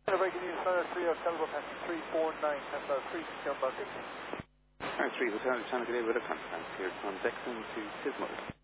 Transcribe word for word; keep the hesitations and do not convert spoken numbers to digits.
Very good news, Star three Hotel, passing three four nine, Hotel three, Hotel Baltic. Alright, three Hotel, Channel G'day with a contact here from Dexon to Tismo.